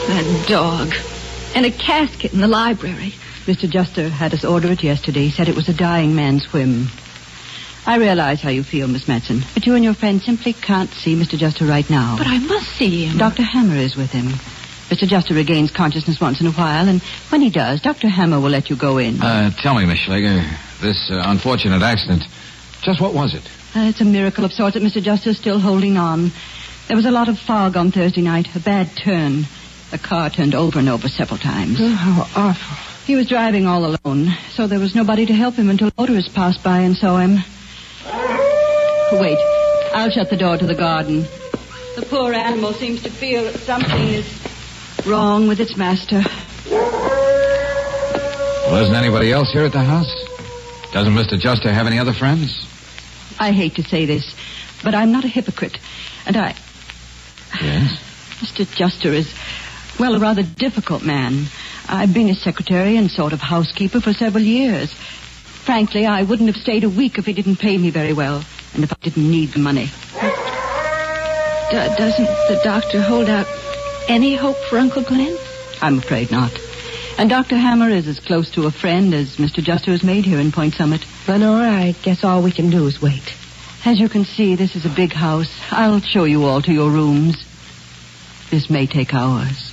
That dog. And a casket in the library. Mr. Juster had us order it yesterday. He said it was a dying man's whim. I realize how you feel, Miss Madsen, but you and your friend simply can't see Mr. Juster right now. But I must see him. Dr. Hammer is with him. Mr. Juster regains consciousness once in a while, and when he does, Dr. Hammer will let you go in. Tell me, Miss Schlegel, this unfortunate accident, just what was it? It's a miracle of sorts that Mr. Juster is still holding on. There was a lot of fog on Thursday night, a bad turn. The car turned over and over several times. Oh, how awful. He was driving all alone, so there was nobody to help him until motorists passed by and saw him. Wait, I'll shut the door to the garden. The poor animal seems to feel that something is wrong with its master. Well, isn't anybody else here at the house? Doesn't Mr. Juster have any other friends? I hate to say this, but I'm not a hypocrite, and I... Yes? Mr. Juster is, well, a rather difficult man. I've been his secretary and sort of housekeeper for several years. Frankly, I wouldn't have stayed a week if he didn't pay me very well, and if I didn't need the money. Doesn't the doctor hold out any hope for Uncle Glenn? I'm afraid not. And Dr. Hammer is as close to a friend as Mr. Juster has made here in Point Summit. Lenore, I guess all we can do is wait. As you can see, this is a big house. I'll show you all to your rooms. This may take hours.